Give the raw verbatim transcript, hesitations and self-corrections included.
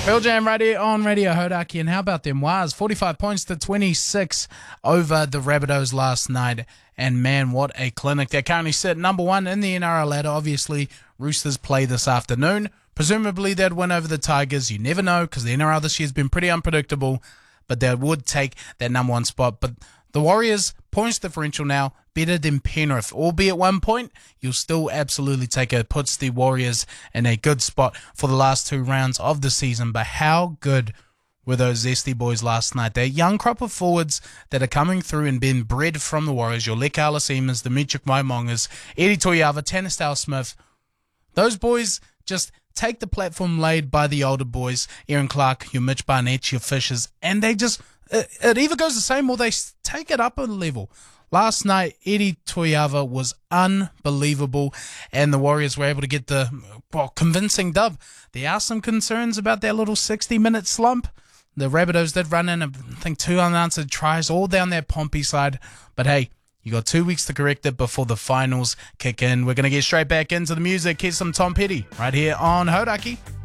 Pearl Jam right here on Radio Hodaki. And how about them Waz? forty-five points to twenty-six over the Rabbitohs last night. And man, what a clinic. They currently sit number one in the N R L ladder. Obviously, Roosters play this afternoon. Presumably, they'd win over the Tigers. You never know, because the N R L this year has been pretty unpredictable. But they would take that number one spot. But the Warriors, points differential now, better than Penrith. Albeit one point, you'll still absolutely take it. Puts the Warriors in a good spot for the last two rounds of the season. But how good were those Zesty boys last night? They're a young crop of forwards that are coming through and being bred from the Warriors. Your Leka Alasemas, the Mitchuk Maimongas, Eddie Toiava, Tanistel Smith. Those boys just take the platform laid by the older boys, Aaron Clark, your Mitch Barnett, your Fishers, and they just, it, it either goes the same or they take it up a level. Last night, Eddie Toiava was unbelievable, and the Warriors were able to get the well, convincing dub. There are some concerns about their little sixty-minute slump. The Rabbitohs did run in, I think, two unanswered tries all down their Pompey side, but hey, you got two weeks to correct it before the finals kick in. We're going to get straight back into the music. Here's some Tom Petty right here on Hodaki.